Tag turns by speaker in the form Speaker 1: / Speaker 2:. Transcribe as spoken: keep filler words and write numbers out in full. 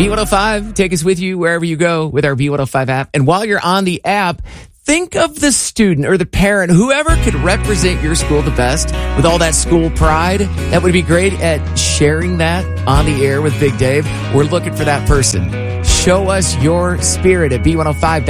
Speaker 1: B one oh five, take us with you wherever you go with our B one oh five app. And while you're on the app, think of the student or the parent, whoever could represent your school the best with all that school pride. That would be great at sharing that on the air with Big Dave. We're looking for that person. Show us your spirit at B one oh five.